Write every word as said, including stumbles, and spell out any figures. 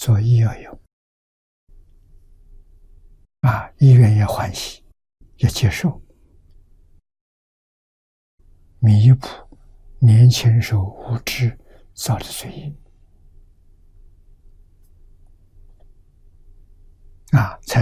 做意要有啊，意愿也欢喜，也接受，弥补年轻时候无知造的罪业啊，才